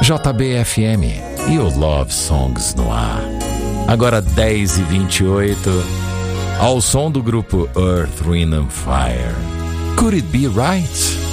JBFM e o Love Songs no ar. Agora 10h28, ao som do grupo Earth, Wind and Fire. Could It Be Right?